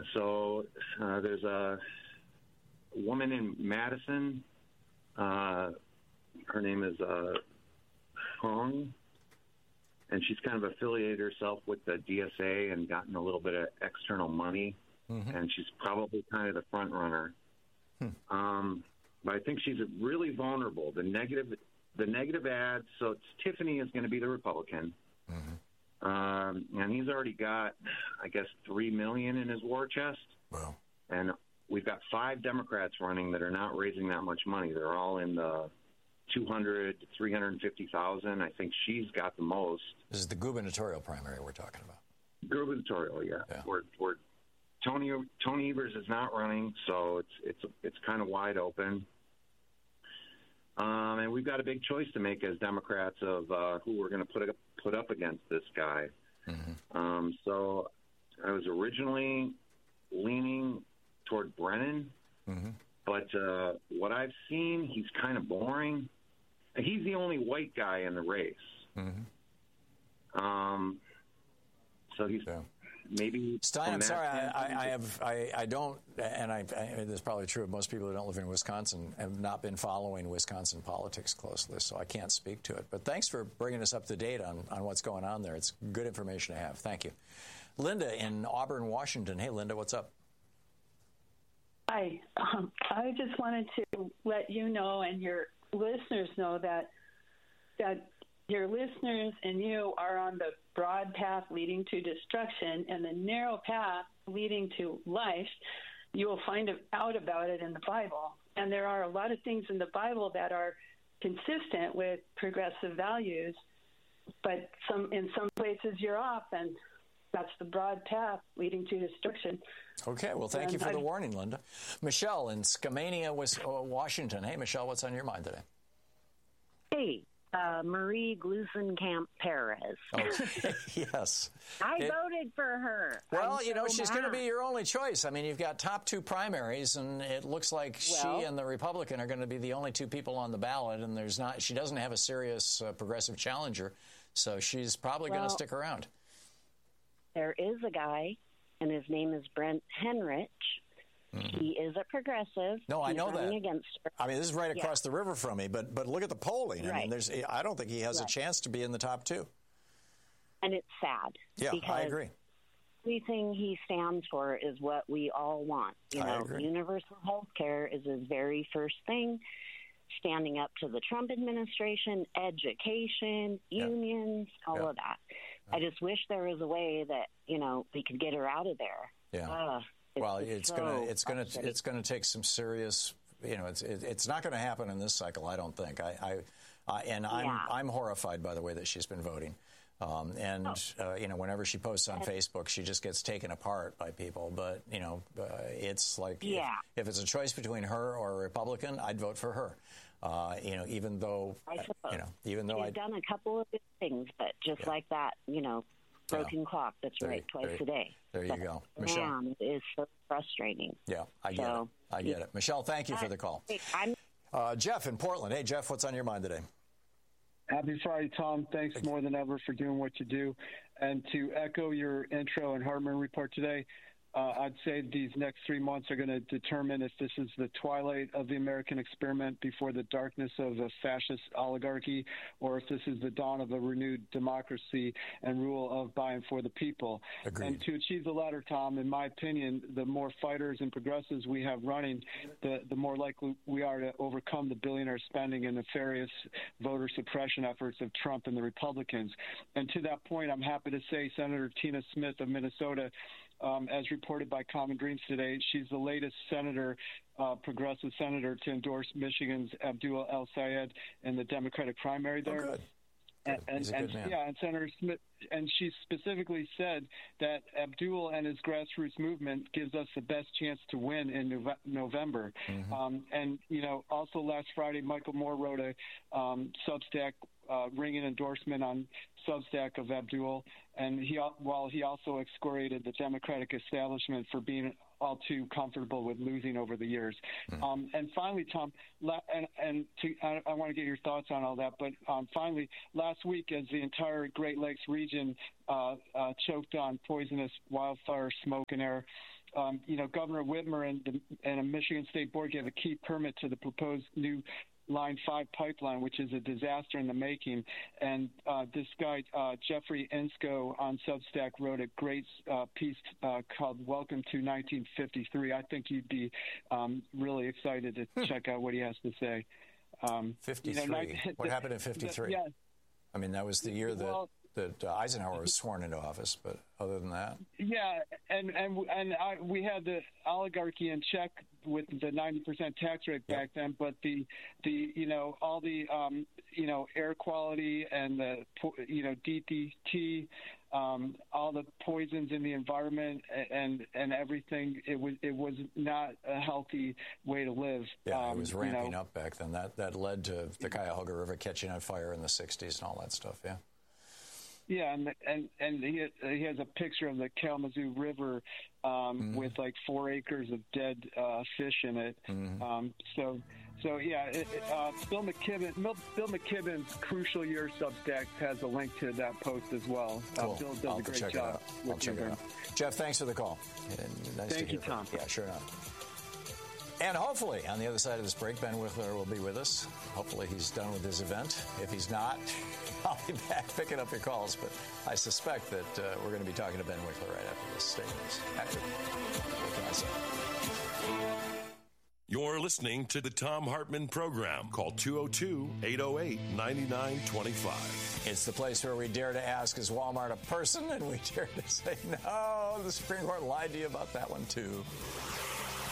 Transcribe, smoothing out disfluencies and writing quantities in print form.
So there's a woman in Madison. Her name is Hong, and she's kind of affiliated herself with the DSA and gotten a little bit of external money, and she's probably kind of the front runner. But I think she's really vulnerable. The negative ads. So Tiffany is going to be the Republican, and he's already got, I guess, $3 million in his war chest. Wow. And we've got 5 Democrats running that are not raising that much money. They're all in the 200 to 350,000. I think she's got the most. This is the gubernatorial primary we're talking about. Gubernatorial, yeah. Where Tony Evers is not running, so it's kind of wide open. And we've got a big choice to make as Democrats of who we're going to put up against this guy. So I was originally leaning toward Brennan, but what I've seen, he's kind of boring. He's the only white guy in the race. So he's maybe Stein. I'm sorry, I don't, and this is probably true of most people who don't live in Wisconsin, have not been following Wisconsin politics closely, so I can't speak to it. But thanks for bringing us up to date on what's going on there. It's good information to have. Thank you. Linda in Auburn, Washington. Hey, Linda, what's up? Hi. I just wanted to let you know and your listeners know that your listeners and you are on the broad path leading to destruction and the narrow path leading to life. You will find out about it in the Bible. And there are a lot of things in the Bible that are consistent with progressive values, but in some places you're off, and that's the broad path leading to destruction. Okay, well, thank you for the warning, Linda. Michelle in Skamania, Washington. Hey, Michelle, what's on your mind today? Hey, Marie Gluesenkamp Perez. Okay, yes. I voted for her. Well, she's going to be your only choice. I mean, you've got top 2 primaries, and it looks like she and the Republican are going to be the only 2 people on the ballot, and she doesn't have a serious progressive challenger, so she's probably going to stick around. There is a guy, and his name is Brent Henrich. He is a progressive. No, I know that. Against her. I mean, this is right across the river from me, but look at the polling. Right. I mean, I don't think he has a chance to be in the top 2. And it's sad. Yeah, I agree. Everything he stands for is what we all want. I agree. Universal health care is his very first thing. Standing up to the Trump administration, education, unions, all of that. I just wish there was a way that, we could get her out of there. Yeah. Well, it's going to take some serious, it's not going to happen in this cycle, I don't think. I'm horrified by the way that she's been voting. Whenever she posts on Facebook, she just gets taken apart by people. But, it's like if it's a choice between her or a Republican, I'd vote for her. Even though I've done a couple of good things, but just like that, broken clock that's right twice a day. There you go. Michelle. It is so frustrating. Yeah, I get it. Michelle, thank you for the call. Jeff in Portland. Hey, Jeff, what's on your mind today? Happy Friday, Tom. Thanks more than ever for doing what you do. And to echo your intro and Hartmann report today, I'd say these next 3 months are going to determine if this is the twilight of the American experiment before the darkness of a fascist oligarchy, or if this is the dawn of a renewed democracy and rule of by and for the people. Agreed. And to achieve the latter, Tom, in my opinion, the more fighters and progressives we have running, the more likely we are to overcome the billionaire spending and nefarious voter suppression efforts of Trump and the Republicans. And to that point, I'm happy to say Senator Tina Smith of Minnesota, as reported by Common Greens today, she's the latest progressive senator to endorse Michigan's Abdul El-Sayed in the Democratic primary there. Oh, good. And Senator Smith, and she specifically said that Abdul and his grassroots movement gives us the best chance to win in November. Also last Friday, Michael Moore wrote a Substack ringing endorsement on Substack of Abdul, and while he also excoriated the Democratic establishment for being all too comfortable with losing over the years. And finally, Tom, I want to get your thoughts on all that, but finally, last week, as the entire Great Lakes region choked on poisonous wildfire smoke and air, Governor Whitmer and a Michigan State Board gave a key permit to the proposed new Line 5 pipeline, which is a disaster in the making. And this guy, Jeffrey Insko on Substack, wrote a great piece called Welcome to 1953. I think you'd be really excited to check out what he has to say. 53. What happened in 53? Yeah. I mean, that was the year that Eisenhower was sworn into office, but other than that? Yeah, we had the oligarchy in check with the 90% tax rate back then, but all the air quality and the DDT, all the poisons in the environment and everything, it was not a healthy way to live. Yeah, it was ramping up back then. That led to the Cuyahoga River catching on fire in the 60s and all that stuff, yeah. Yeah, and he has a picture of the Kalamazoo River with like 4 acres of dead fish in it. So yeah, Bill McKibben's Crucial Year Substack has a link to that post as well. Cool. Bill does a great job. I'll check it out. Jeff, thanks for the call. Nice Thank you, Tom. Yeah, sure enough. And hopefully, on the other side of this break, Ben Wickler will be with us. Hopefully he's done with his event. If he's not, I'll be back picking up your calls. But I suspect that we're going to be talking to Ben Wickler right after this statement. What can I say? You're listening to the Thom Hartmann Program. Call 202-808-9925. It's the place where we dare to ask, is Walmart a person? And we dare to say, no, the Supreme Court lied to you about that one, too.